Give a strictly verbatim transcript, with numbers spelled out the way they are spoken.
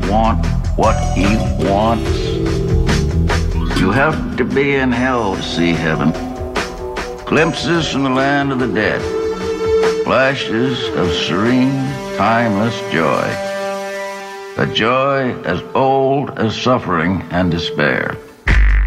want what he wants. You have to be in hell to see heaven. Glimpses from the land of the dead. Flashes of serene, timeless joy. A joy as old as suffering and despair.